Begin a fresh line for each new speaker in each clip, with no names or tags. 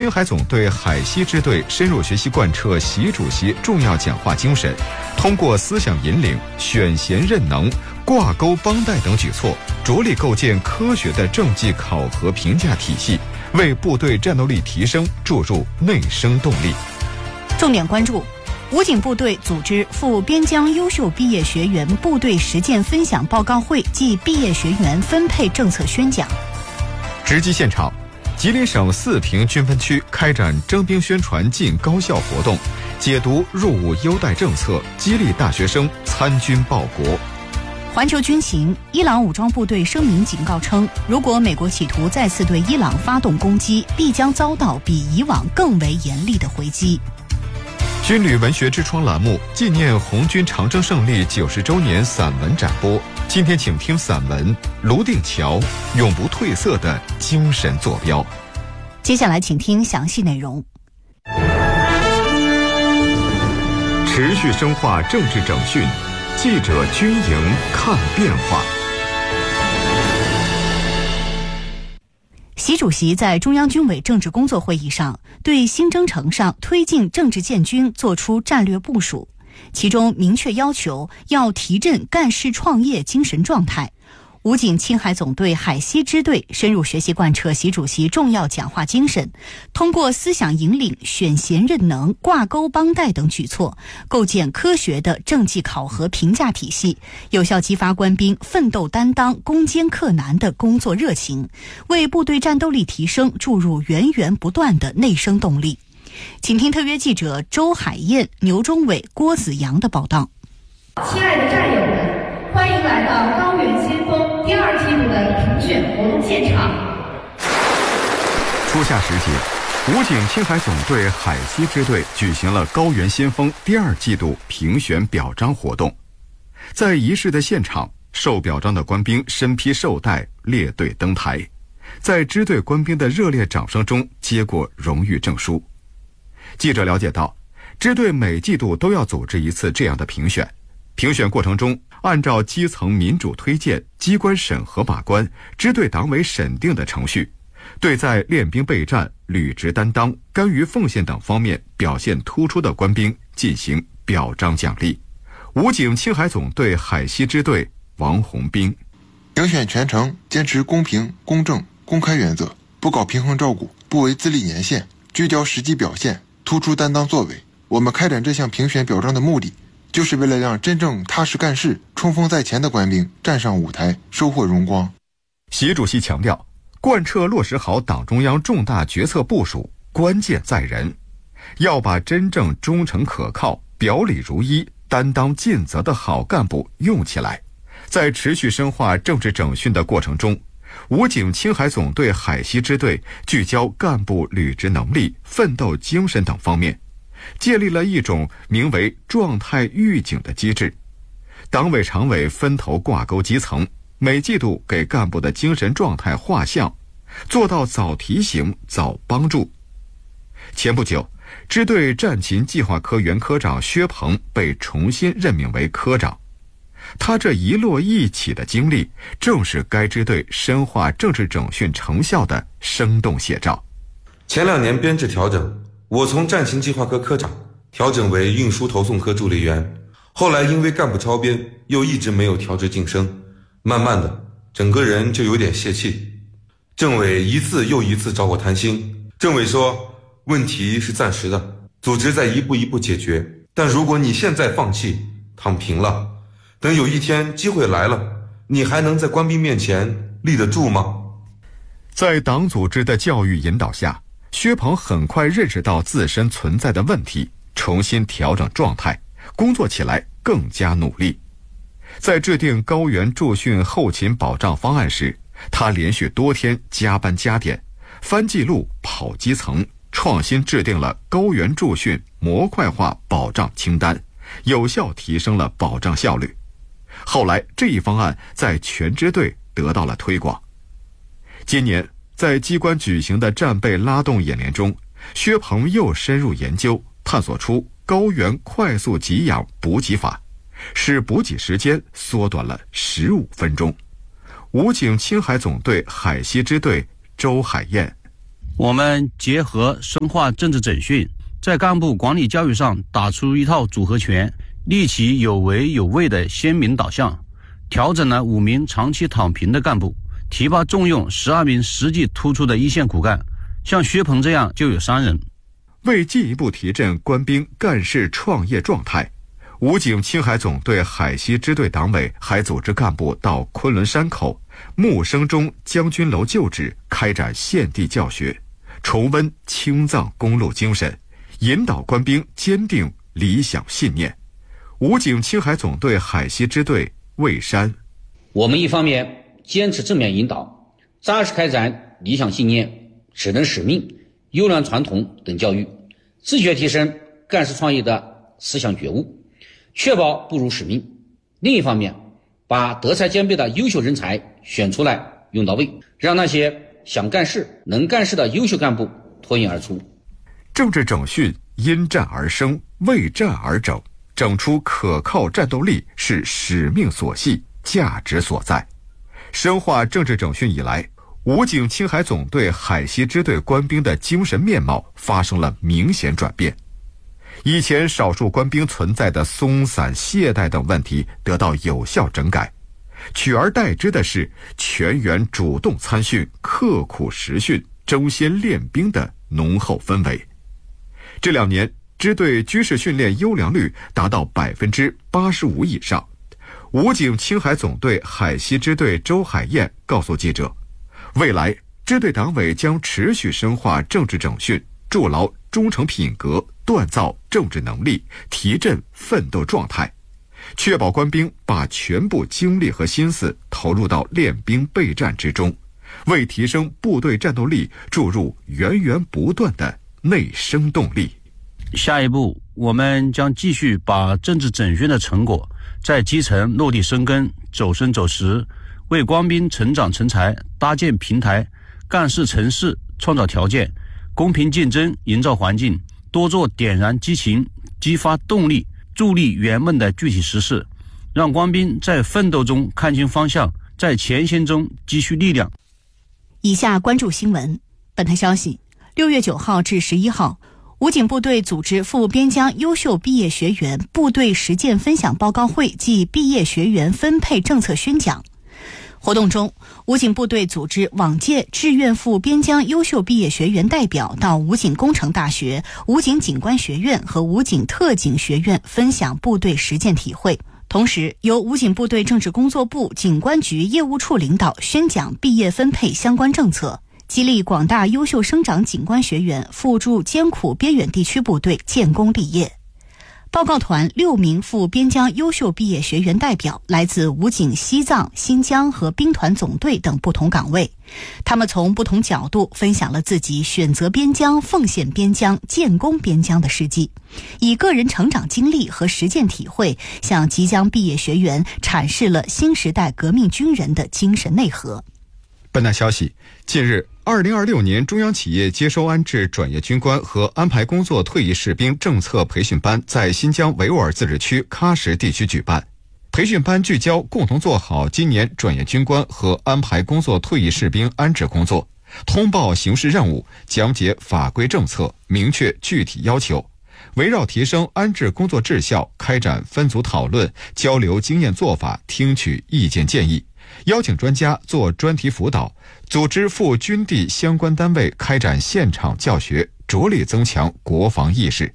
青海总队海西支队深入学习贯彻习主席重要讲话精神，通过思想引领、选贤任能、挂钩帮带等举措，着力构建科学的政绩考核评价体系，为部队战斗力提升注入内生动力。
重点关注武警部队组织赴边疆优秀毕业学员部队实践分享报告会暨毕业学员分配政策宣讲。
直击现场，吉林省四平军分区开展征兵宣传进高校活动，解读入伍优待政策，激励大学生参军报国。
环球军情，伊朗武装部队声明警告称，如果美国企图再次对伊朗发动攻击，必将遭到比以往更为严厉的回击。
军旅文学之窗栏目纪念红军长征胜利90周年散文展播，今天请听散文《泸定桥》，永不褪色的精神坐标。
接下来请听详细内容。
持续深化政治整训，记者军营看变化。
习主席在中央军委政治工作会议上对新征程上推进政治建军作出战略部署，其中明确要求要提振干事创业精神状态。武警青海总队海西支队深入学习贯彻习主席重要讲话精神，通过思想引领、选贤任能、挂钩帮带等举措，构建科学的政绩考核评价体系，有效激发官兵奋斗担当、攻坚克难的工作热情，为部队战斗力提升注入源源不断的内生动力。请听特约记者周海燕、牛忠伟、郭子阳的报道。
亲爱的战友们，欢迎来到高原先锋第2季度的评选活动现场。
初夏时节，武警青海总队海西支队举行了高原先锋第2季度评选表彰活动。在仪式的现场，受表彰的官兵身披绶带，列队登台，在支队官兵的热烈掌声中接过荣誉证书。记者了解到，支队每季度都要组织一次这样的评选，评选过程中按照基层民主推荐、机关审核把关、支队党委审定的程序，对在练兵备战、履职担当、甘于奉献等方面表现突出的官兵进行表彰奖励。武警青海总队海西支队王红兵：
评选全程坚持公平、公正、公开原则，不搞平衡照顾，不为资历年限，聚焦实际表现，突出担当作为。我们开展这项评选表彰的目的，就是为了让真正踏实干事、冲锋在前的官兵站上舞台，收获荣光。
习主席强调，贯彻落实好党中央重大决策部署，关键在人，要把真正忠诚可靠、表里如一、担当尽责的好干部用起来。在持续深化政治整训的过程中，武警青海总队海西支队聚焦干部履职能力、奋斗精神等方面，建立了一种名为状态预警的机制。党委常委分头挂钩基层，每季度给干部的精神状态画像，做到早提醒、早帮助。前不久，支队战勤计划科原科长薛鹏被重新任命为科长。他这一落一起的经历，正是该支队深化政治整训成效的生动写照。
前2年编制调整，我从战勤计划科科长调整为运输投送科助理员，后来因为干部超编，又一直没有调职晋升，慢慢的整个人就有点泄气。政委一次又一次找我谈心，政委说问题是暂时的，组织在一步一步解决，但如果你现在放弃躺平了，等有一天机会来了，你还能在官兵面前立得住吗？
在党组织的教育引导下，薛鹏很快认识到自身存在的问题，重新调整状态，工作起来更加努力。在制定高原驻训后勤保障方案时，他连续多天加班加点，翻记录、跑基层，创新制定了高原驻训模块化保障清单，有效提升了保障效率。后来这一方案在全支队得到了推广。今年在机关举行的战备拉动演练中，薛鹏又深入研究，探索出高原快速给养补给法，使补给时间缩短了15分钟。武警青海总队海西支队周海燕：
我们结合深化政治整训，在干部管理教育上打出一套组合拳，立起有为有位的鲜明导向，调整了5名长期躺平的干部，提拔重用12名实际突出的一线骨干，像薛鹏这样就有3人。
为进一步提振官兵干事创业状态，武警青海总队海西支队党委还组织干部到昆仑山口、木生中将军楼旧址开展现地教学，重温青藏公路精神，引导官兵坚定理想信念。武警青海总队海西支队魏山：
我们一方面坚持正面引导，扎实开展理想信念、职能使命、优良传统等教育，自觉提升干事创业的思想觉悟，确保不辱使命。另一方面，把德才兼备的优秀人才选出来用到位，让那些想干事、能干事的优秀干部脱颖而出。
政治整训因战而生，为战而整，整出可靠战斗力是使命所系，价值所在。深化政治整训以来，武警青海总队海西支队官兵的精神面貌发生了明显转变。以前少数官兵存在的松散、懈怠等问题得到有效整改，取而代之的是全员主动参训、刻苦实训、争先练兵的浓厚氛围。这2年，支队军事训练优良率达到85%以上。武警青海总队海西支队周海燕告诉记者，未来支队党委将持续深化政治整训，筑牢忠诚品格，锻造政治能力，提振奋斗状态，确保官兵把全部精力和心思投入到练兵备战之中，为提升部队战斗力注入源源不断的内生动力。
下一步，我们将继续把政治整训的成果在基层落地生根、走深走实，为官兵成长成才搭建平台，干事成事创造条件，公平竞争营造环境，多做点燃激情、激发动力、助力圆梦的具体实事，让官兵在奋斗中看清方向，在前线中积蓄力量。
以下关注新闻。本台消息，6月9号至11号，武警部队组织赴边疆优秀毕业学员部队实践分享报告会暨毕业学员分配政策宣讲。活动中，武警部队组织往届志愿赴边疆优秀毕业学员代表到武警工程大学、武警警官学院和武警特警学院分享部队实践体会。同时，由武警部队政治工作部警官局业务处领导宣讲毕业分配相关政策，激励广大优秀生长警官学员赴驻艰苦边远地区部队建功立业。报告团6名赴边疆优秀毕业学员代表来自武警西藏、新疆和兵团总队等不同岗位，他们从不同角度分享了自己选择边疆、奉献边疆、建功边疆的事迹，以个人成长经历和实践体会，向即将毕业学员阐释了新时代革命军人的精神内核。
本台消息，近日2026年中央企业接收安置转业军官和安排工作退役士兵政策培训班在新疆维吾尔自治区喀什地区举办。培训班聚焦共同做好今年转业军官和安排工作退役士兵安置工作，通报形势任务，讲解法规政策，明确具体要求，围绕提升安置工作质效开展分组讨论，交流经验做法，听取意见建议，邀请专家做专题辅导，组织赴军地相关单位开展现场教学，着力增强国防意识。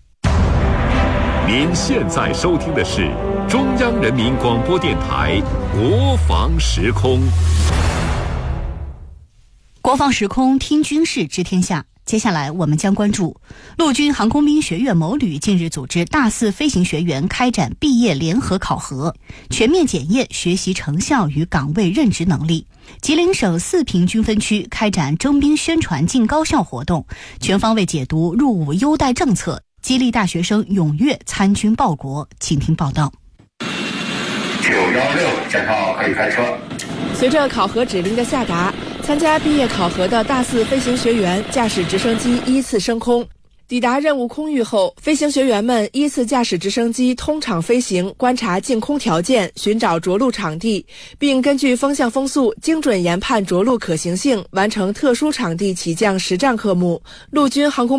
您现在收听的是中央人民广播电台国防时空。
国防时空听军事知天下。接下来我们将关注陆军航空兵学院某旅近日组织大4飞行学员开展毕业联合考核，全面检验学习成效与岗位任职能力。吉林省4平军分区开展征兵宣传进高校活动，全方位解读入伍优待政策，激励大学生踊跃参军报国。请听报道。
916检查可以开车。
随着考核指令的下达，参加毕业考核的大4飞行学员驾驶直升机依次升空。 抵达任务空域后，飞行学员们依次驾驶直升机通场飞行，观察净空条件，寻找着陆场地，并根据风向风速精准研判着陆可行性，完成特殊场地起降实战科目。陆军航空